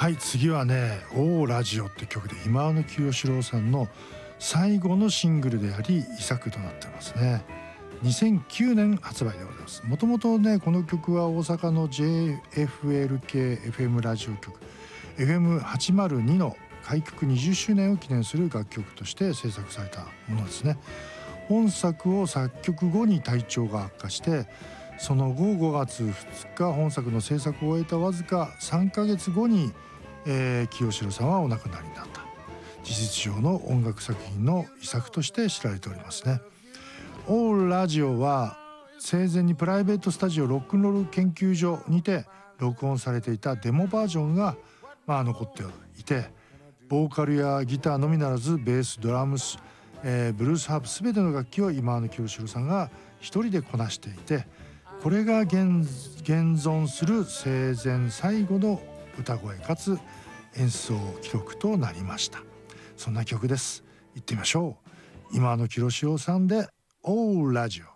はい、次はね「オーラジオ」って曲で今野清志郎さんの最後のシングルであり遺作となってますね。2009年発売でございます。もともとねこの曲は大阪の JFL 系 FM ラジオ局 FM802 の開局20周年を記念する楽曲として制作されたものですね。本作を作曲後に体調が悪化して、その後5月2日本作の制作を終えたわずか3ヶ月後に、清志郎さんはお亡くなりになった。事実上の音楽作品の遺作として知られておりますね。オーラジオは生前にプライベートスタジオロックンロール研究所にて録音されていたデモバージョンが残っていて、ボーカルやギターのみならずベース、ドラムス、ブルースハープ全ての楽器を今野清志郎さんが一人でこなしていて、これが現存する生前最後の歌声かつ演奏記録となりました。そんな曲です。行ってみましょう。今野清志郎さんでオーラジオ。